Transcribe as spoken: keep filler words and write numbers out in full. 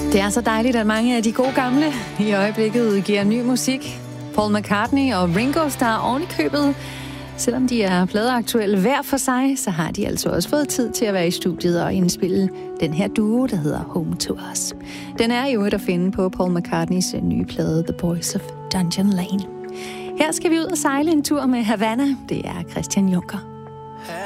Det er så dejligt, at mange af de gode gamle i øjeblikket udgiver ny musik. Paul McCartney og Ringo Starr oven i købet. Selvom de er pladeaktuelle hver for sig, så har de altså også fået tid til at være i studiet og indspille den her duo, der hedder Home to Us. Den er jo et at finde på Paul McCartneys nye plade The Boys of Dungeon Lane. Her skal vi ud og sejle en tur med Havana. Det er Christian Juncker.